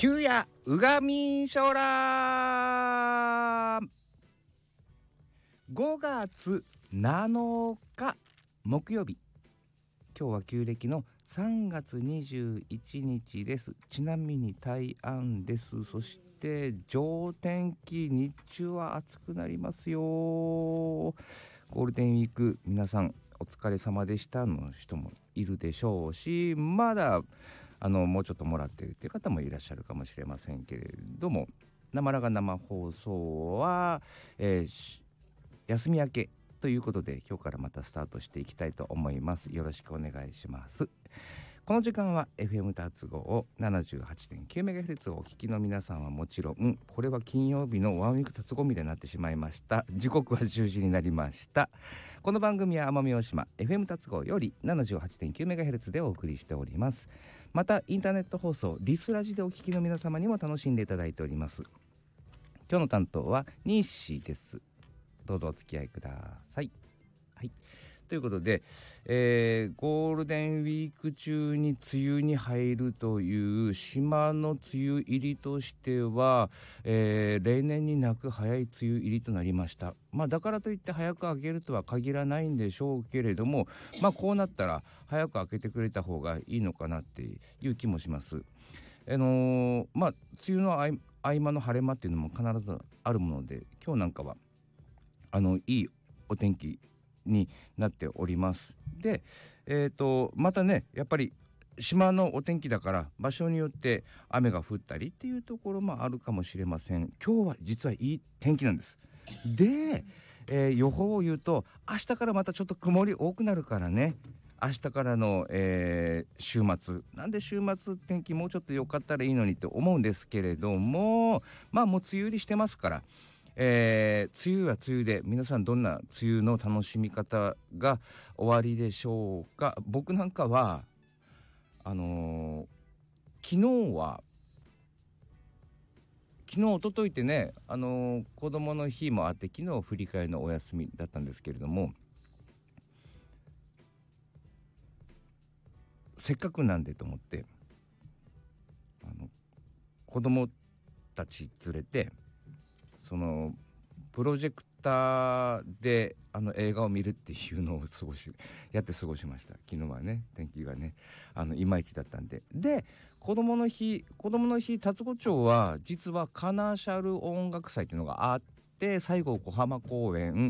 昼夜うがみしょら5月7日木曜日、今日は旧暦の3月21日です。ちなみに大安です。そして上天気、日中は暑くなりますよ。ゴールデンウィーク皆さんお疲れ様でしたの人もいるでしょうし、まだもうちょっともらっているという方もいらっしゃるかもしれませんけれども、生らが生放送は、休み明けということで、今日からまたスタートしていきたいと思います。よろしくお願いします。この時間は FM 達合を 78.9MHz をお聞きの皆さんはもちろん、これは金曜日のワンウィーク達合ミレになってしまいました。時刻は10時になりました。この番組は奄美大島 FM 達合より 78.9MHz でお送りしております。またインターネット放送リスラジでお聞きの皆様にも楽しんでいただいております。今日の担当はニッシーです。どうぞお付き合いください。はい、ということで、ゴールデンウィーク中に梅雨に入るという島の梅雨入りとしては、例年になく早い梅雨入りとなりました。だからといって早く開けるとは限らないんでしょうけれども、こうなったら早く開けてくれた方がいいのかなっていう気もします。梅雨の合間の晴れ間っていうのも必ずあるもので、今日なんかはいいお天気になっております。で、またね、やっぱり島のお天気だから場所によって雨が降ったりっていうところもあるかもしれません。今日は実はいい天気なんです。で、予報を言うと、明日からまたちょっと曇り多くなるからね、明日からの、週末なんで、週末天気もうちょっと良かったらいいのにって思うんですけれども、もう梅雨入りしてますから、梅雨は梅雨で、皆さんどんな梅雨の楽しみ方が終わりでしょうか。僕なんかは昨日一昨日ってね、子供の日もあって、昨日振り替えのお休みだったんですけれども、せっかくなんでと思って、子供たち連れてそのプロジェクターで映画を見るっていうのをやって過ごしました。昨日はね、天気がねいまいちだったんで。で、子供の日龍子町は実はカナシャル音楽祭っていうのがあって、西郷小浜公園